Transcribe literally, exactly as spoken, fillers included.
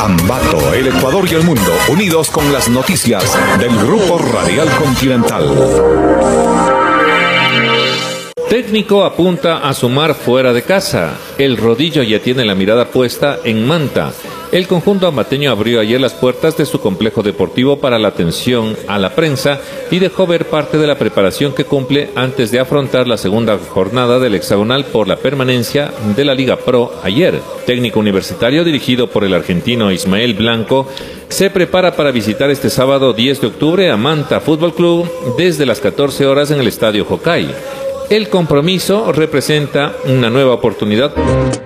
Ambato, el Ecuador y el mundo, unidos con las noticias del Grupo Radial Continental. Técnico apunta a sumar fuera de casa. El rodillo ya tiene la mirada puesta en Manta. El conjunto ambateño abrió ayer las puertas de su complejo deportivo para la atención a la prensa y dejó ver parte de la preparación que cumple antes de afrontar la segunda jornada del hexagonal por la permanencia de la Liga Pro ayer. Técnico universitario dirigido por el argentino Ismael Blanco se prepara para visitar este sábado diez de octubre a Manta Fútbol Club desde las catorce horas en el Estadio Jocay. El compromiso representa una nueva oportunidad.